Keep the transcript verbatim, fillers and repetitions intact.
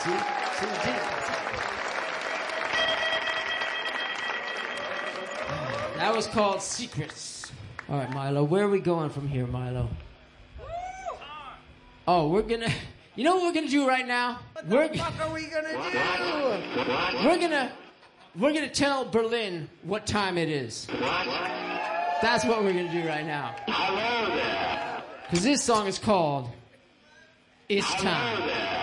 See? See, I did it. That was called Secrets. All right, Milo, where are we going from here, Milo? Oh, we're gonna... You know what we're gonna do right now? What the we're, fuck are we gonna do? We're gonna... We're gonna tell Berlin what time it is. That's what we're gonna do right now. Hello there. Because this song is called It's Hello Time. There.